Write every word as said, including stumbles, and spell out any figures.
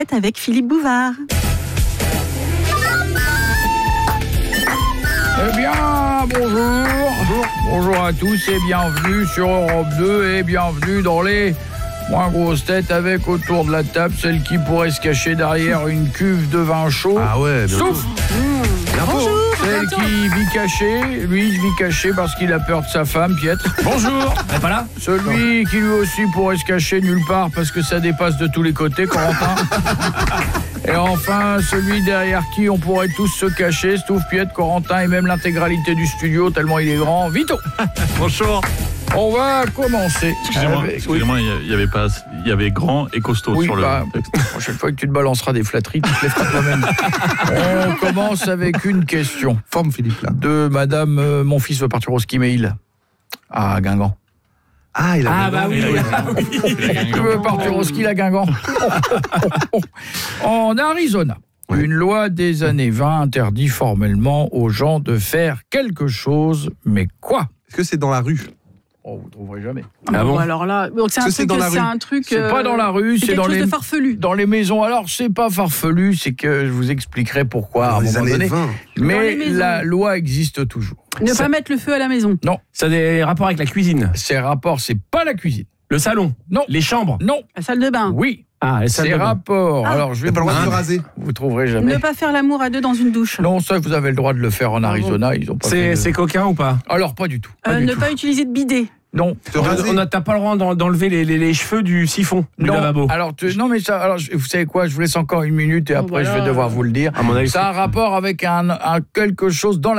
Avec Philippe Bouvard. Eh bien, bonjour. Bonjour. Bonjour à tous et bienvenue sur Europe deux et bienvenue dans les moins grosses têtes avec autour de la table celle qui pourrait se cacher derrière une cuve de vin chaud. Ah ouais, sauf Mmh. Bonjour. celle qui vit caché. Lui, il vit caché parce qu'il a peur de sa femme, Pietre. Bonjour. Elle est pas là ? Celui qui lui aussi pourrait se cacher nulle part parce que ça dépasse de tous les côtés, Corentin. Et enfin, celui derrière qui on pourrait tous se cacher, Stouff, Pietre, Corentin et même l'intégralité du studio, tellement il est grand, Vito. Bonjour. On va commencer. Excusez-moi, avec- excusez-moi, il y avait pas, il y avait grand et costaud Oui, sur le bah, texte. la prochaine fois que tu te balanceras des flatteries, tu te les feras toi-même. On commence avec une question Forme Philippe là. de madame euh, mon fils veut partir au ski mail à Guingamp. Ah, il a Ah bah oui, Tu veux partir au ski à Guingamp? En Arizona, Ouais. une loi des années vingt interdit formellement aux gens de faire quelque chose, mais quoi? Est-ce que c'est dans la rue? Oh, vous trouverez jamais. Ah bon ? Alors là, donc c'est un Est-ce que c'est truc, dans la c'est rue un truc. C'est euh, pas dans la rue, c'est c'est quelque dans chose les de farfelu. dans les maisons. Alors c'est pas farfelu, c'est que je vous expliquerai pourquoi à Dans un les moment années donné. vingt. Dans Mais les maisons. la loi existe toujours. Ne Ça- pas mettre le feu à la maison. Ça a des rapports avec la cuisine. Ces rapports, c'est pas la cuisine. Le salon. Non. Les chambres. Non. La salle de bain. Oui. Ah, les salles Ces de bain. rapports. Ah. Alors je Il vais n'a pas le droit de vous, se raser. vous trouverez jamais. Ne pas faire l'amour à deux dans une douche. Non, ça vous avez le droit de le faire en Arizona. Ils ont pas fait C'est de- c'est coquin ou pas ? Alors pas du tout. Pas Euh, du ne tout. pas utiliser de bidet. Non. Se On raser. on a- T'as pas le droit d'en- d'enlever les, les, les cheveux du siphon du Non. lavabo. Alors tu- non mais ça. Alors je- vous savez quoi? Je vous laisse encore une minute et Oh, après voilà. je vais devoir vous le dire. À mon avis, Ça a un rapport avec un, un quelque chose dans la